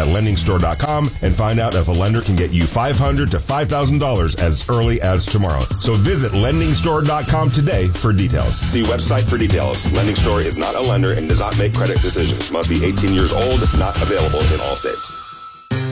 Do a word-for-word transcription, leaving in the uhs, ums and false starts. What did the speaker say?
at lending store dot com and find out if a lender can get you five hundred dollars to five thousand dollars as early as tomorrow. So visit lending store dot com today for details. See website for details. Lending Store is not a lender and does not make credit decisions. Must be eighteen years old, not available in all states.